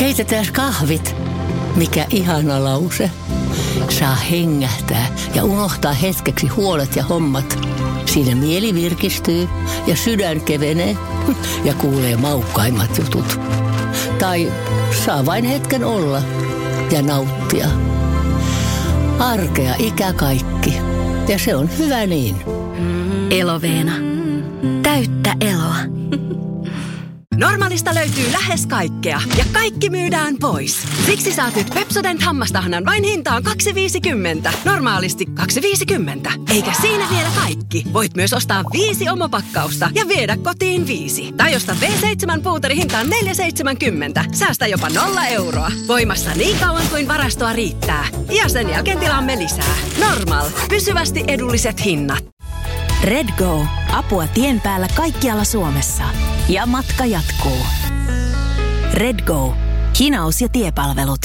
Keitetään kahvit. Mikä ihana lause. Saa hengähtää ja unohtaa hetkeksi huolet ja hommat. Siinä mieli virkistyy ja sydän kevenee ja kuulee maukkaimmat jutut. Tai saa vain hetken olla ja nauttia. Arkea ikä kaikki. Ja se on hyvä niin. Eloveena. Täyttä eloa. Normaalista löytyy lähes kaikkea ja kaikki myydään pois. Siksi saat nyt Pepsodent hammastahnan vain hintaan 2,50. Normaalisti 2,50. Eikä siinä vielä kaikki. Voit myös ostaa 5 omopakkausta ja viedä kotiin 5. Tai ostaa V7 puuteri hintaan 4,70. Säästä jopa 0 euroa. Voimassa niin kauan kuin varastoa riittää. Ja sen jälkeen tilaamme lisää. Normal. Pysyvästi edulliset hinnat. RedGo. Apua tien päällä kaikkialla Suomessa. Ja matka jatkuu. RedGo. Hinaus ja tiepalvelut.